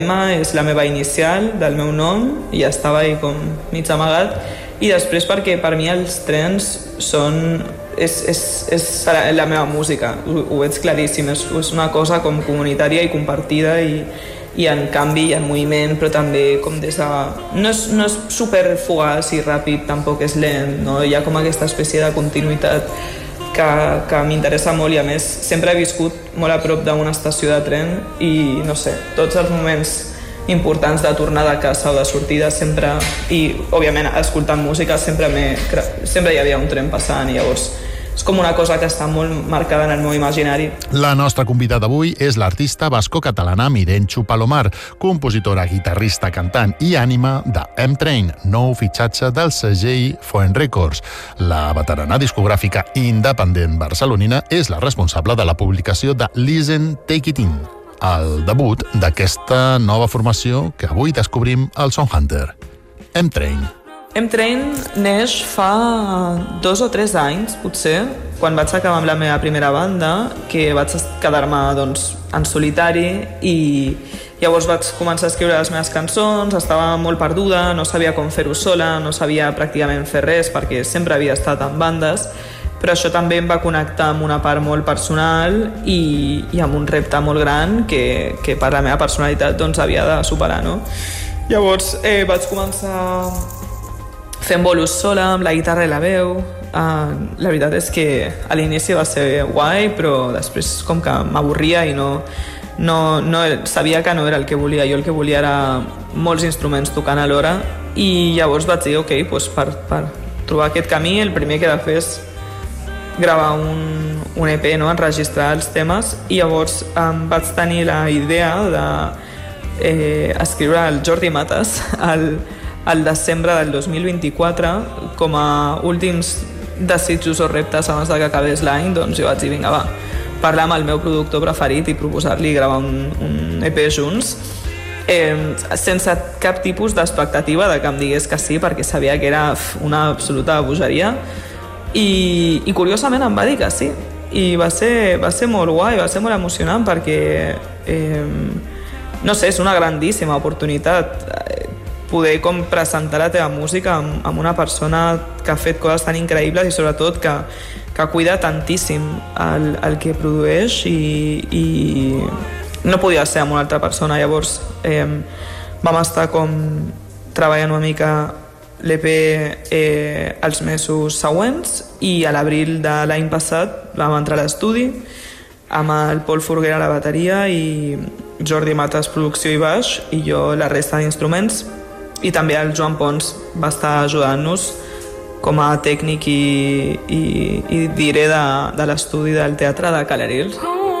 Emma és la meva inicial del meu nom i ja estava ahí com mig amagat, i després perquè per mi els trens és la meva música, ho veig claríssim, és una cosa com comunitària i compartida, i en canvi i en moviment, però també com des de... No és super fugaç i ràpid, tampoc és lent, no? Hi ha com aquesta espècie de continuïtat que m'interessa molt, i a més sempre he viscut molt a prop d'una estació de tren i no sé, tots els moments importants de tornar de casa o de sortida sempre, i òbviament escoltant música sempre hi havia un tren passant, i llavors és com una cosa que està molt marcada en el meu imaginari. La nostra convidada avui és l'artista basco-catalana Mirenchu Palomar, compositora, guitarrista, cantant i ànima de M-Train, nou fitxatge del segell Foent Records. La veterana discogràfica independent barcelonina és la responsable de la publicació de Listen, Take It In, el debut d'aquesta nova formació que avui descobrim al Soundhunter. M-Train. M-Train neix fa 2 o 3 anys, potser, quan vaig acabar amb la meva primera banda, que vaig quedar-me en solitari, i llavors vaig començar a escriure les meves cançons, estava molt perduda, no sabia com fer-ho sola, no sabia pràcticament fer res perquè sempre havia estat en bandes, però això també em va connectar amb una part molt personal i amb un repte molt gran que per la meva personalitat havia de superar, no? Llavors vaig començar fent bolos sola, amb la guitarra i la veu. La veritat és que a l'inici va ser guai, però després com que m'avorria i no sabia que no era el que volia. Jo el que volia era molts instruments tocant alhora, i llavors vaig dir, ok, per trobar aquest camí el primer que he de fer és gravar un EP, no? Enregistrar els temes, i llavors vaig tenir la idea d'escriure el Jordi Matas al desembre del 2024 com a últims desitjos o reptes abans que acabés l'any. Doncs jo vaig dir, vinga, va, parlar amb el meu productor preferit i proposar-li gravar un EP junts, sense cap tipus d'expectativa de que em digués que sí, perquè sabia que era una absoluta bogeria, i curiosament em va dir que sí, i va ser molt guai, va ser molt emocionant, perquè no sé, és una grandíssima oportunitat poder com presentar la teva música amb una persona que ha fet coses tan increïbles i sobretot que cuida tantíssim el que produeix, i no podia ser amb una altra persona. Llavors vam estar com treballant una mica l'EP els mesos següents, i a l'abril de l'any passat vam entrar a l'estudi amb el Pol Forguera a la bateria i Jordi Matas producció i baix, i jo la resta d'instruments, i també el Joan Pons va estar ajudant-nos com a tècnic i diré de l'estudi del teatre de Calarils.